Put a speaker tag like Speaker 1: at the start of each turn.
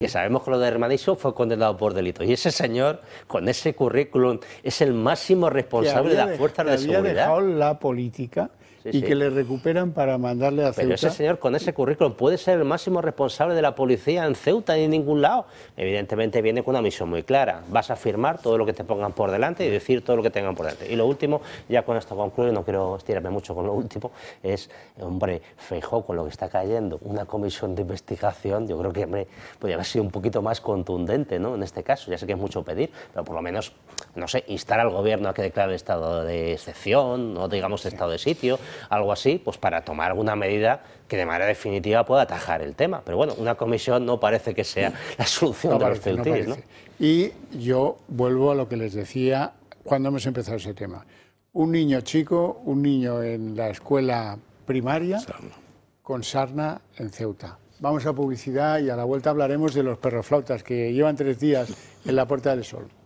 Speaker 1: que sabemos que lo de Hermaniso fue condenado por delito. Y ese señor, con ese currículum, es el máximo responsable de las fuerzas de seguridad.
Speaker 2: Había dejado la política y que le recuperan para mandarle a Ceuta.
Speaker 1: Pero ese señor, con ese currículum, puede ser el máximo responsable de la policía en Ceuta y en ningún lado. Evidentemente viene con una misión muy clara. Vas a firmar todo lo que te pongan por delante y decir todo lo que tengan por delante. Y lo último, ya con esto concluyo, no quiero estirarme mucho con lo último, es, hombre, Feijóo, con lo que está cayendo, una comisión de investigación, yo creo que, hombre, podría haber sido un poquito más contundente, ¿no? En este caso, ya sé que es mucho pedir, pero por lo menos, no sé, instar al gobierno a que declare estado de excepción, no digamos estado de sitio, algo así, pues para tomar alguna medida que de manera definitiva pueda atajar el tema. Pero bueno, una comisión no parece que sea la solución de los ceutíes, ¿no?
Speaker 2: Y yo vuelvo a lo que les decía cuando hemos empezado ese tema. Un niño chico, un niño en la escuela primaria con sarna en Ceuta. Vamos a publicidad y a la vuelta hablaremos de los perroflautas que llevan 3 días en la Puerta del Sol.